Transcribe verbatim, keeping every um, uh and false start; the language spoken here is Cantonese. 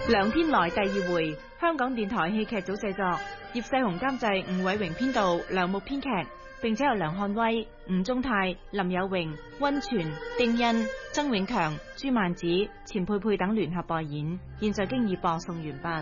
梁天來第二回，香港電台戲劇組製作，葉世雄監製，吳偉榮編導，梁木編劇，並且由梁漢威、吳宗泰、林有榮、溫泉、丁欣、曾永強、朱曼子、錢佩佩等聯合播演，現在經已播送完畢。